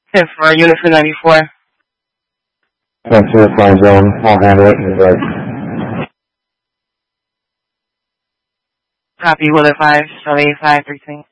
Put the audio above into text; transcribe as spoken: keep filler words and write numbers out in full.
ten for unit for ninety-four. ten four, flying zone, I'll handle it. Right. Copy, Willow five, seven eight five, three ten.